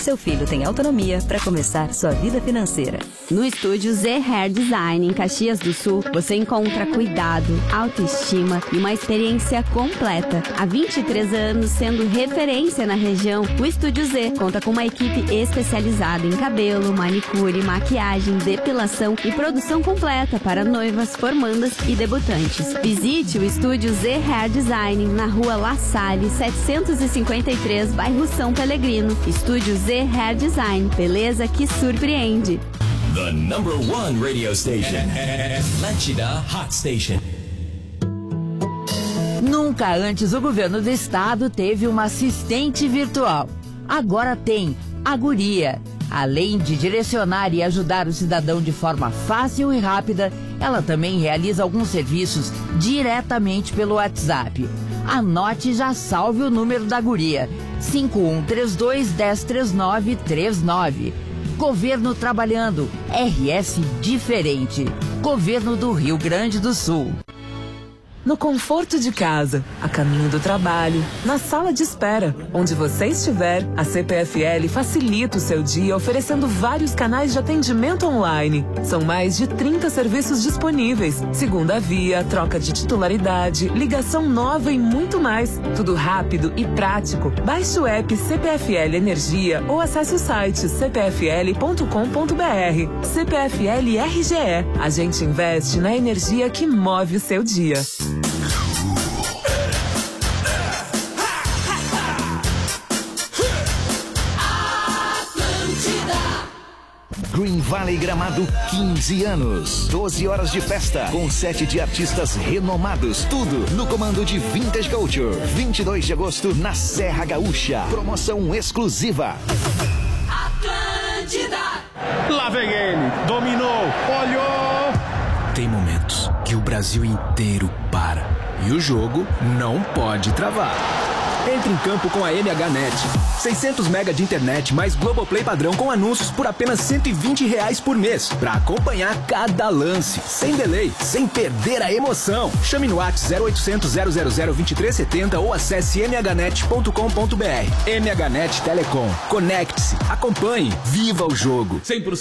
Seu filho tem autonomia para começar sua vida financeira. No estúdio Z Hair Design, em Caxias do Sul, você encontra cuidado, autoestima e uma experiência completa. Há 23 anos sendo referência na região, o Estúdio Z conta com uma equipe especializada em cabelo, manicure, maquiagem, depilação e produção completa para noivas, formandas e debutantes. Visite o Estúdio Z Hair Design na rua La Salle, 753, bairro São Pelegrino. Estúdio Z Hair Design, beleza que surpreende. The number one radio station. Atlântida Hot Station. Nunca antes o governo do estado teve uma assistente virtual. Agora tem a Guria. Além de direcionar e ajudar o cidadão de forma fácil e rápida, ela também realiza alguns serviços diretamente pelo WhatsApp. Anote e já salve o número da Guria: 5132-103939. Governo trabalhando, RS diferente. Governo do Rio Grande do Sul. No conforto de casa, a caminho do trabalho, na sala de espera, onde você estiver, a CPFL facilita o seu dia oferecendo vários canais de atendimento online. São mais de 30 serviços disponíveis, segunda via, troca de titularidade, ligação nova e muito mais. Tudo rápido e prático. Baixe o app CPFL Energia ou acesse o site cpfl.com.br. CPFL RGE. A gente investe na energia que move o seu dia. Green Valley Gramado, 15 anos. 12 horas de festa, com 7 de artistas renomados. Tudo no comando de Vintage Culture. 22 de agosto, na Serra Gaúcha. Promoção exclusiva. Atlântida! Lá vem ele, dominou, olhou. Tem momentos que o Brasil inteiro para. E o jogo não pode travar. Entre em campo com a MHNet. 600 mega de internet mais Globoplay padrão com anúncios por apenas R$120 por mês. Pra acompanhar cada lance, sem delay, sem perder a emoção. Chame no WhatsApp 0800 000 2370 ou acesse mhnet.com.br. MHNet Telecom. Conecte-se, acompanhe, viva o jogo. 100%